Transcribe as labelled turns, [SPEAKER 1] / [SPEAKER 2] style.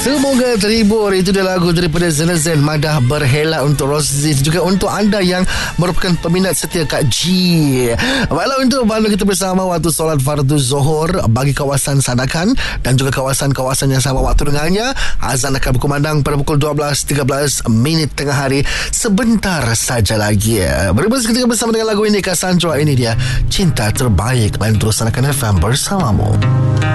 [SPEAKER 1] Semoga terhibur. Itu dia lagu daripada Zen Madah Berhela untuk Rosie, juga untuk anda yang merupakan peminat setia Kak G. Baiklah, untuk baru kita bersama waktu solat fardu Zuhur bagi kawasan Sandakan dan juga kawasan-kawasan yang sama waktu dengannya. Azan akan berkumandang pada pukul 12.13 minit tengah hari sebentar saja lagi. Berikut ketika bersama dengan lagu ini Cassandra. Ini dia Cinta Terbaik. Lain terus Sandakan FM bersamamu.